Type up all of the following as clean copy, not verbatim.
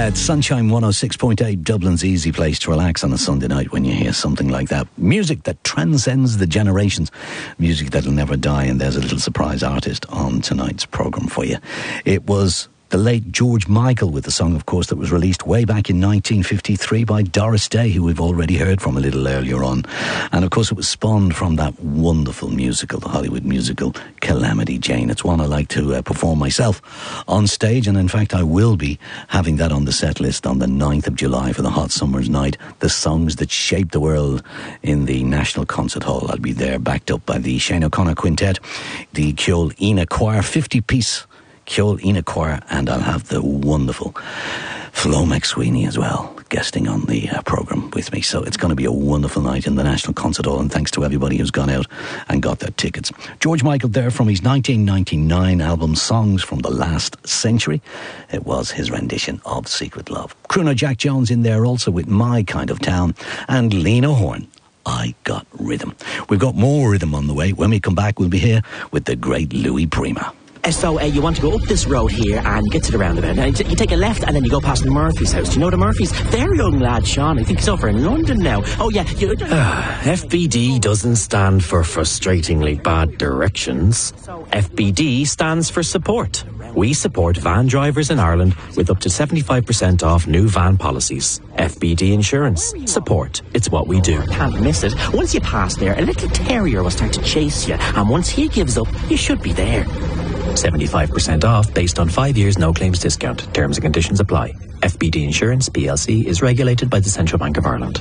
It's Sunshine 106.8, Dublin's easy place to relax on a Sunday night when you hear something like that. Music that transcends the generations, music that'll never die, and there's a little surprise artist on tonight's programme for you. It was the late George Michael with the song, of course, that was released way back in 1953 by Doris Day, who we've already heard from a little earlier on. And of course it was spawned from that wonderful musical, the Hollywood musical Calamity Jane. It's one I like to perform myself on stage, and in fact I will be having that on the set list on the 9th of July for the Hot Summer's Night, the songs that shaped the world in the National Concert Hall. I'll be there backed up by the Shane O'Connor Quintet, the Ceol Ina Choir, 50-piece Ceol Ina Choir, and I'll have the wonderful Flo McSweeney as well guesting on the programme with me. So it's going to be a wonderful night in the National Concert Hall, and thanks to everybody who's gone out and got their tickets. George Michael there from his 1999 album Songs from the Last Century. It was his rendition of Secret Love. Crooner Jack Jones in there also with My Kind of Town, and Lena Horne, I Got Rhythm. We've got more rhythm on the way. When we come back, we'll be here with the great Louis Prima. So you want to go up this road here and get to the roundabout. Now, you take a left and then you go past Murphy's house. Do you know the Murphy's? Very young lad, Sean. I think he's over in London now. Oh, yeah. FBD doesn't stand for frustratingly bad directions. FBD stands for support. We support van drivers in Ireland with up to 75% off new van policies. FBD Insurance. Support. It's what we do. Can't miss it. Once you pass there, a little terrier will start to chase you. And once he gives up, you should be there. 75% off based on 5 years no claims discount. Terms and conditions apply. FBD Insurance PLC is regulated by the Central Bank of Ireland.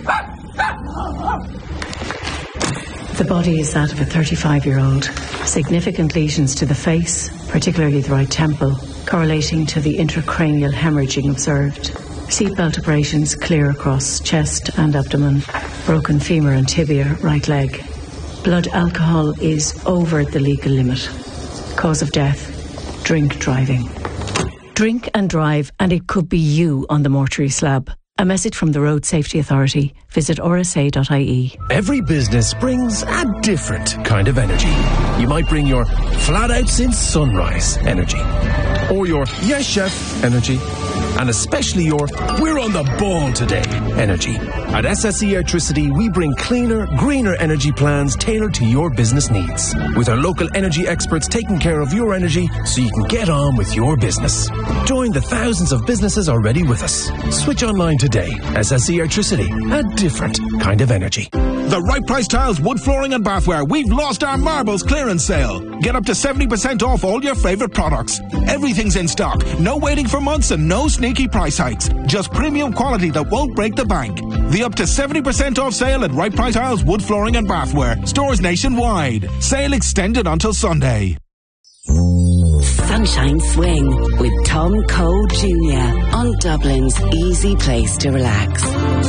The body is that of a 35-year-old. Significant lesions to the face, particularly the right temple, correlating to the intracranial hemorrhaging observed. Seatbelt abrasions clear across chest and abdomen. Broken femur and tibia, right leg. Blood alcohol is over the legal limit. Cause of death, drink driving. Drink and drive, and it could be you on the mortuary slab. A message from the Road Safety Authority. Visit rsa.ie. Every business brings a different kind of energy. You might bring your flat out since sunrise energy, or your yes chef energy, and especially your we're on the ball today energy. At SSE Electricity, we bring cleaner, greener energy plans tailored to your business needs, with our local energy experts taking care of your energy so you can get on with your business. Join the thousands of businesses already with us. Switch online today. SSE Electricity, a different kind of energy. The Right Price Tiles, wood flooring and bathware. We've lost our marbles clearance sale. Get up to 70% off all your favourite products. Everything's in stock. No waiting for months and no sneaky price hikes. Just premium quality that won't break the bank. The up to 70% off sale at Right Price Tiles, wood flooring and bathware. Stores nationwide. Sale extended until Sunday. Sunshine Swing with Tom Cole Jr. on Dublin's easy place to relax.